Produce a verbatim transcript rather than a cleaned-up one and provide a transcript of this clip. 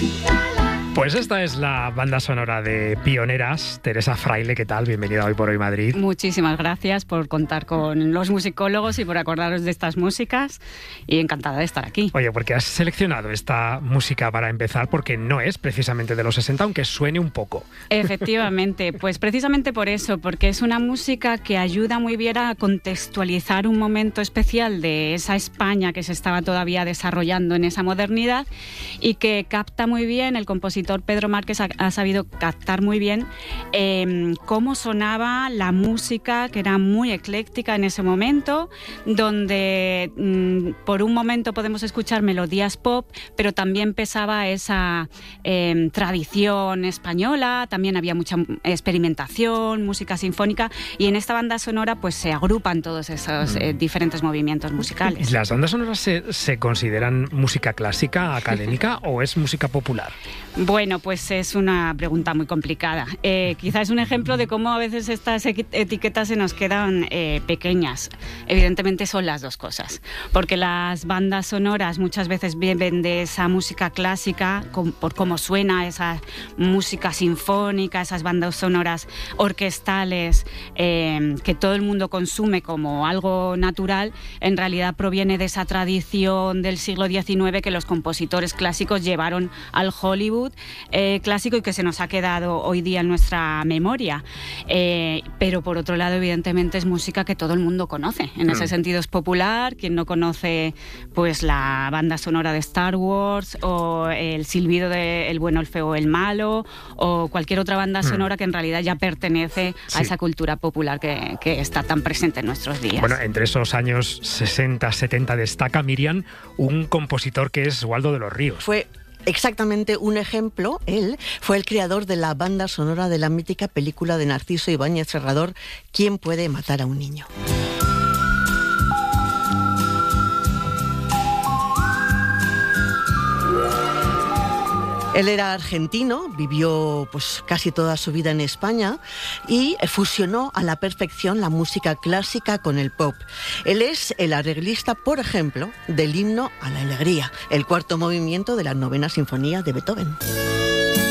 Pues esta es la banda sonora de Pioneras. Teresa Fraile, ¿qué tal? Bienvenida a Hoy por Hoy Madrid. Muchísimas gracias por contar con los musicólogos y por acordaros de estas músicas, y encantada de estar aquí. Oye, ¿por qué has seleccionado esta música para empezar? Porque no es precisamente de los sesenta, aunque suene un poco. Efectivamente, pues precisamente por eso, porque es una música que ayuda muy bien a contextualizar un momento especial de esa España que se estaba todavía desarrollando en esa modernidad, y que capta muy bien el compositor Pedro Márquez ha, ha sabido captar muy bien eh, cómo sonaba la música, que era muy ecléctica en ese momento, donde mm, por un momento podemos escuchar melodías pop, pero también pesaba esa eh, tradición española, también había mucha experimentación, música sinfónica, y en esta banda sonora pues se agrupan todos esos eh, diferentes movimientos musicales. ¿Las bandas sonoras se, se consideran música clásica, académica o es música popular? Bueno, pues es una pregunta muy complicada. Eh, quizás es un ejemplo de cómo a veces estas etiquetas se nos quedan eh, pequeñas. Evidentemente son las dos cosas, porque las bandas sonoras muchas veces viven de esa música clásica, con, por cómo suena esa música sinfónica, esas bandas sonoras orquestales eh, que todo el mundo consume como algo natural. En realidad proviene de esa tradición del siglo diecinueve que los compositores clásicos llevaron al Hollywood Eh, clásico y que se nos ha quedado hoy día en nuestra memoria. Eh, pero por otro lado, evidentemente es música que todo el mundo conoce. En mm. ese sentido es popular. Quien no conoce pues la banda sonora de Star Wars, o el silbido de El bueno, el feo, el malo, o cualquier otra banda sonora mm. que en realidad ya pertenece sí. a esa cultura popular que, que está tan presente en nuestros días. Bueno, entre esos años sesenta, setenta destaca, Miriam, un compositor que es Waldo de los Ríos. Fue exactamente un ejemplo. Él fue el creador de la banda sonora de la mítica película de Narciso Ibáñez Serrador, ¿Quién puede matar a un niño? Él era argentino, vivió pues casi toda su vida en España y fusionó a la perfección la música clásica con el pop. Él es el arreglista, por ejemplo, del himno a la alegría, el cuarto movimiento de la novena sinfonía de Beethoven.